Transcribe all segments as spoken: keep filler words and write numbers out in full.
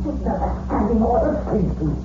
Give her a standing order. Please, please.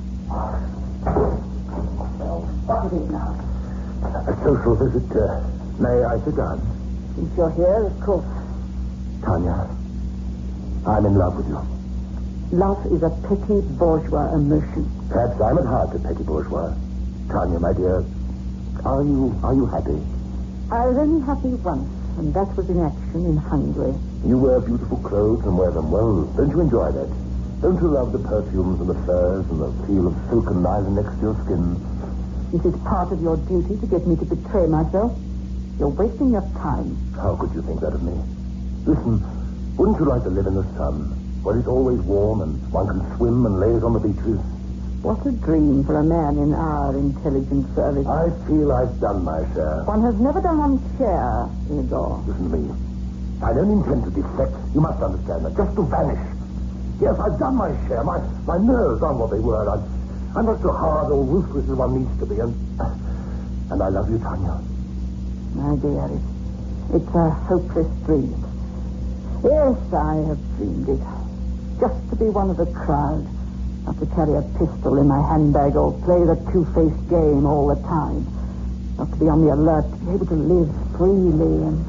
Well, what is it now? A social visit. Uh, may I sit down? Since you're here, of course. Tanya, I'm in love with you. Love is a petty bourgeois emotion. Perhaps I'm at heart a petty bourgeois. Tanya, my dear, are you are you happy? I was only happy once, and that was in action in Hungary. You wear beautiful clothes and wear them well. Don't you enjoy that? Don't you love the perfumes and the furs and the feel of silken nylon next to your skin? Is it part of your duty to get me to betray myself? You're wasting your time. How could you think that of me? Listen, wouldn't you like to live in the sun, where it's always warm and one can swim and laze on the beaches? What a dream for a man in our intelligence service. I feel I've done my share. One has never done one's share, Igor. Listen to me. I don't intend to defect. You must understand that. Just to vanish. Yes, I've done my share. My my nerves aren't what they were. I'm, I'm not so hard or ruthless as one needs to be. And, and I love you, Tanya. My dear, it's, it's a hopeless dream. Yes, I have dreamed it. Just to be one of the crowd. Not to carry a pistol in my handbag or play the two-faced game all the time. Not to be on the alert, to be able to live freely and...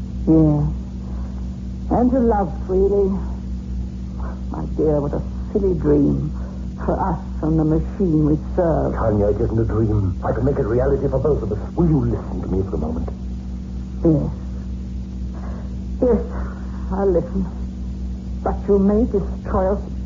Yeah. And to love freely. My dear, what a silly dream. For us and the machine we serve. Tanya, it isn't a dream. I can make it reality for both of us. Will you listen to me for a moment? Yes. Yes, I'll listen. But you may destroy us